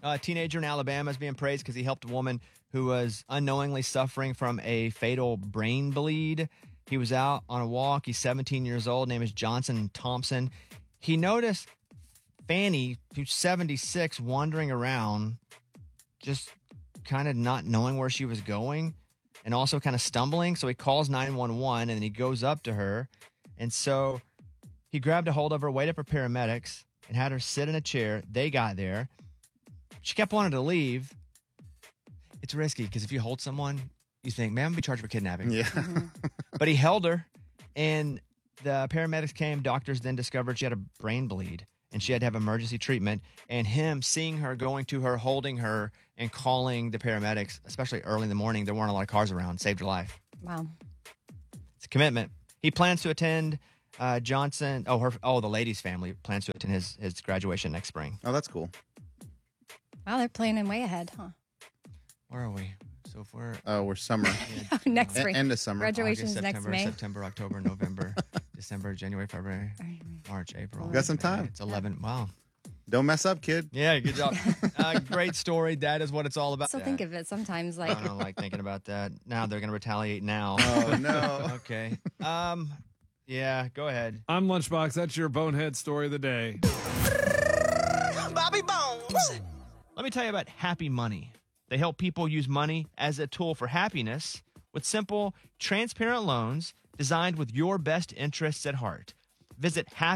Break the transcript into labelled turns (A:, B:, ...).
A: A teenager in Alabama is being praised because he helped a woman who was unknowingly suffering from a fatal brain bleed. He was out on a walk. He's 17 years old. Name is Johnson Thompson. He noticed Fanny, who's 76, wandering around, just kind of not knowing where she was going and also kind of stumbling. So he calls 911 and then he goes up to her. And so he grabbed a hold of her, waited for paramedics, and had her sit in a chair. They got there. She kept wanting to leave. It's risky because if you hold someone, you think, man, I'm going to be charged for kidnapping.
B: Yeah.
A: But he held her, and the paramedics came. Doctors then discovered she had a brain bleed, and she had to have emergency treatment. And him seeing her, going to her, holding her, and calling the paramedics, especially early in the morning, there weren't a lot of cars around, saved her life.
C: Wow.
A: It's a commitment. He plans to attend the lady's family plans to attend his graduation next spring.
B: Oh, that's cool.
C: Wow, they're planning way ahead, huh?
A: Where are we? So if we're
B: we're summer.
C: Next spring.
B: End of summer.
C: Graduation's
A: August,
C: next
A: September,
C: May.
A: September, October, November, December, January, February, March, April.
B: Got some time.
A: It's 11. Wow.
B: Don't mess up, kid.
A: Yeah, good job. Great story. That is what it's all about.
C: So think of it sometimes like
A: I don't like thinking about that. Now they're going to retaliate now.
B: Oh, no.
A: Okay. Yeah, go ahead.
D: I'm Lunchbox. That's your bonehead story of the day.
E: Bobby Bones.
A: Let me tell you about Happy Money. They help people use money as a tool for happiness with simple, transparent loans designed with your best interests at heart. Visit